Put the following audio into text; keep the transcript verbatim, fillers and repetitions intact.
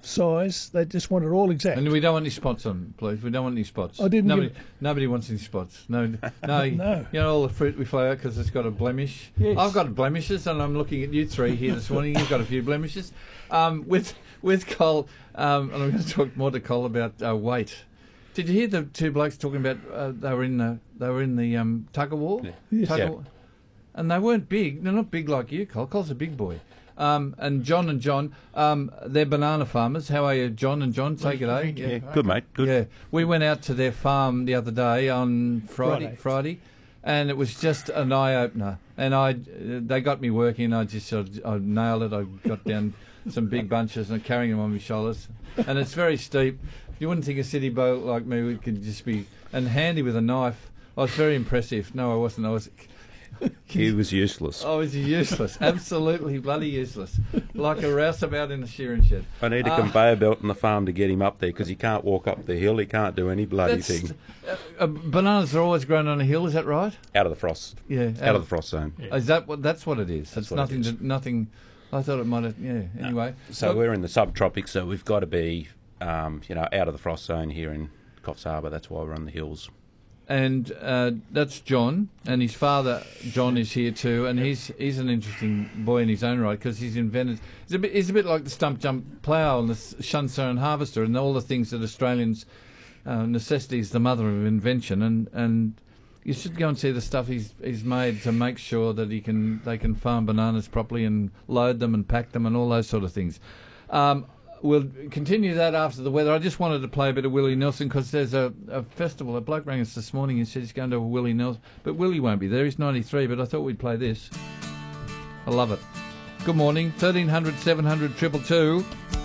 size. They just want it all exact. And we don't want any spots on, please. We don't want any spots. I didn't Nobody, give- nobody wants any spots. No, no. No. You know all the fruit we flow out because it's got a blemish. Yes. I've got blemishes, and I'm looking at you three here this morning. You've got a few blemishes. Um, with with Col, um, and I'm going to talk more to Col about uh, weight. Did you hear the two blokes talking about uh, they were in the they were in the um, tug of war? Yeah. Yes. Tug Yeah. of war. And they weren't big. They're not big like you, Col. Col's a big boy. Um, and John and John, um, they're banana farmers. How are you, John and John? Say good day. Yeah, good, mate. Good. Yeah, we went out to their farm the other day on Friday, Friday. Friday, and it was just an eye opener. And I, uh, they got me working. I just, I, I nailed it. I got down some big bunches and carrying them on my shoulders. And it's very steep. You wouldn't think a city boy like me would could just be and handy with a knife. I was very impressive. No, I wasn't. I was. He was useless. I was useless. Absolutely bloody useless. Like a rouseabout in a shearing shed. I need a Uh, conveyor belt on the farm to get him up there because he can't walk up the hill. He can't do any bloody That's- thing. Uh, uh, bananas are always grown on a hill. Is that right? Out of the frost. Yeah. Out of the frost zone. Is that what? That's what it is. That's it's what it nothing. is. To, nothing. I thought it might have. Yeah. Anyway. So Look, we're in the subtropics, so we've got to be, um, you know, out of the frost zone here in Coffs Harbour. That's why we're on the hills. and uh, that's John, and his father John is here too, and he's he's an interesting boy in his own right because he's invented. He's a bit. He's a bit like the stump jump plough and the Shunstone harvester and all the things that Australians. Uh, necessity is the mother of invention, and and. You should go and see the stuff he's he's made to make sure that he can they can farm bananas properly and load them and pack them and all those sort of things. Um, we'll continue that after the weather. I just wanted to play a bit of Willie Nelson because there's a, a festival. A bloke rang us this morning and said he's going to a Willie Nelson, but Willie won't be there. He's ninety-three, but I thought we'd play this. I love it. Good morning, thirteen hundred, seven hundred, two two two.